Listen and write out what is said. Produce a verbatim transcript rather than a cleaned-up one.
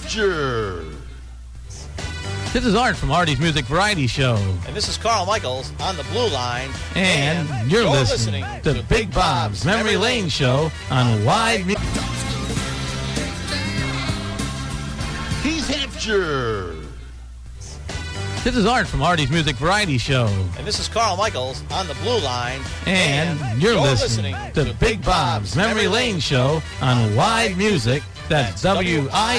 Hampshire. This is Art from Artie's Music Variety Show. And this is Carl Michaels on the Blue Line. And, and you're, you're listening, listening to Big Bob's Memory Lane Show on Wide Music. He's Hampshire. This is Art from Artie's Music Variety Show. And this is Carl Michaels on the Blue Line. And, and you're, you're listening, listening to Big Bob's Memory Lane Show on Wide Music. That's W I